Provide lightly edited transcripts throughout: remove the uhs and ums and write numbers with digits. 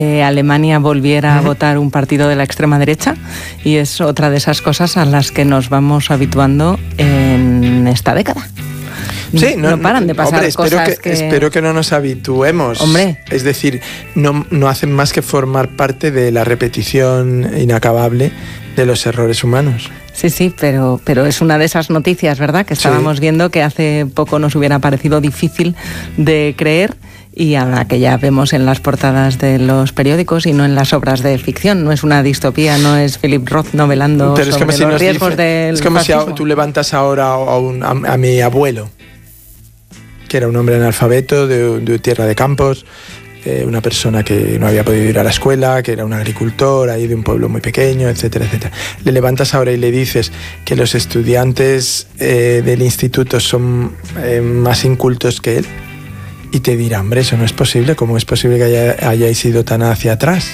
Alemania volviera a votar un partido de la extrema derecha, y es otra de esas cosas a las que nos vamos habituando en esta década. Sí, no paran de pasar cosas que... Espero que no nos habituemos. Hombre. Es decir, no hacen más que formar parte de la repetición inacabable de los errores humanos. Sí, pero es una de esas noticias, ¿verdad?, que estábamos viendo, que hace poco nos hubiera parecido difícil de creer, y ahora que ya vemos en las portadas de los periódicos y no en las obras de ficción. No es una distopía, no es Philip Roth novelando pero sobre los riesgos del Es como fascismo. si tú levantas ahora a mi abuelo, que era un hombre analfabeto de tierra de campos, una persona que no había podido ir a la escuela, que era un agricultor ahí de un pueblo muy pequeño, etcétera, etcétera. Le levantas ahora y le dices que los estudiantes del instituto son más incultos que él, y te dirá, hombre, eso no es posible. ¿Cómo es posible que hayáis ido tan hacia atrás?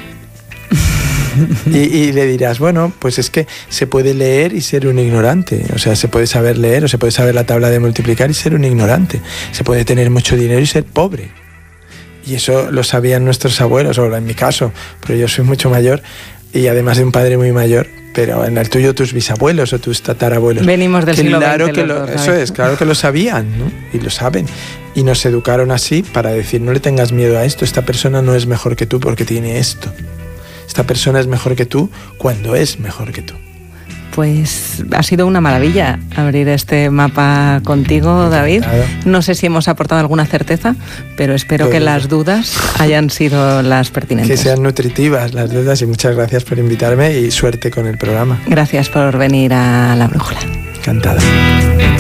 y le dirás, bueno, pues es que se puede leer y ser un ignorante. O sea, se puede saber leer o se puede saber la tabla de multiplicar y ser un ignorante. Se puede tener mucho dinero y ser pobre. Y eso lo sabían nuestros abuelos, o en mi caso, pero yo soy mucho mayor, y además de un padre muy mayor, pero en el tuyo tus bisabuelos o tus tatarabuelos. Venimos del siglo XX. Eso es, claro que lo sabían, ¿no? Y lo saben. Y nos educaron así para decir, no le tengas miedo a esto, esta persona no es mejor que tú porque tiene esto. Esta persona es mejor que tú cuando es mejor que tú. Pues ha sido una maravilla abrir este mapa contigo, David. No sé si hemos aportado alguna certeza, pero espero que las dudas hayan sido las pertinentes. Que sean nutritivas las dudas, y muchas gracias por invitarme y suerte con el programa. Gracias por venir a La Brújula. Encantada.